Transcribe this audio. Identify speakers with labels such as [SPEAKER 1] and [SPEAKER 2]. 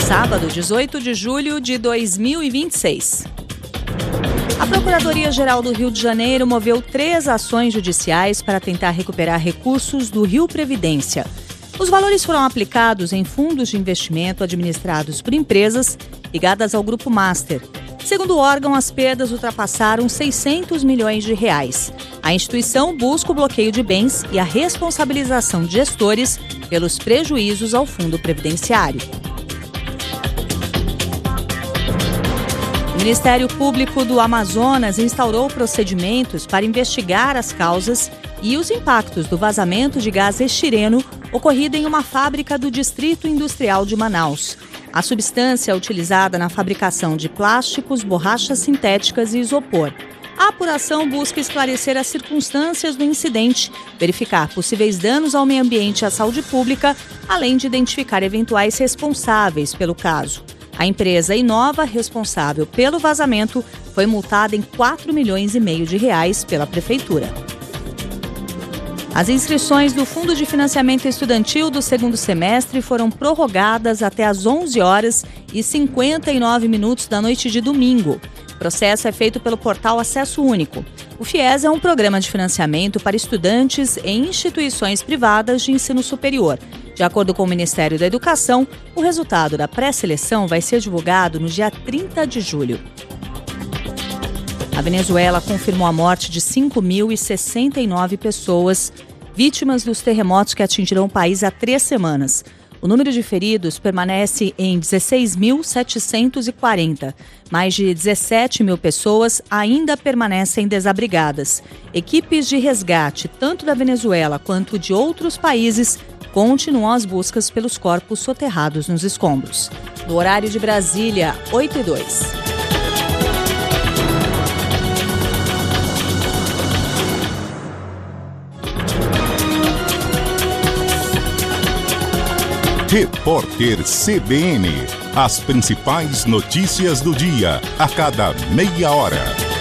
[SPEAKER 1] Sábado, 18 de julho de 2026. A Procuradoria-Geral do Rio de Janeiro moveu 3 ações judiciais para tentar recuperar recursos do Rio Previdência. Os valores foram aplicados em fundos de investimento administrados por empresas ligadas ao Grupo Master. Segundo o órgão, as perdas ultrapassaram 600 milhões de reais. A instituição busca o bloqueio de bens e a responsabilização de gestores pelos prejuízos ao fundo previdenciário. O Ministério Público do Amazonas instaurou procedimentos para investigar as causas e os impactos do vazamento de gás estireno ocorrido em uma fábrica do Distrito Industrial de Manaus. A substância é utilizada na fabricação de plásticos, borrachas sintéticas e isopor. A apuração busca esclarecer as circunstâncias do incidente, verificar possíveis danos ao meio ambiente e à saúde pública, além de identificar eventuais responsáveis pelo caso. A empresa Inova, responsável pelo vazamento, foi multada em R$4,5 milhões de reais pela Prefeitura. As inscrições do Fundo de Financiamento Estudantil do segundo semestre foram prorrogadas até às 11h59 da noite de domingo. O processo é feito pelo portal Acesso Único. O FIES é um programa de financiamento para estudantes em instituições privadas de ensino superior. De acordo com o Ministério da Educação, o resultado da pré-seleção vai ser divulgado no dia 30 de julho. A Venezuela confirmou a morte de 5.069 pessoas, vítimas dos terremotos que atingiram o país há 3 semanas. O número de feridos permanece em 16.740. Mais de 17 mil pessoas ainda permanecem desabrigadas. Equipes de resgate, tanto da Venezuela quanto de outros países, continuam as buscas pelos corpos soterrados nos escombros. No horário de Brasília, 8h02.
[SPEAKER 2] Repórter CBN. As principais notícias do dia, a cada meia hora.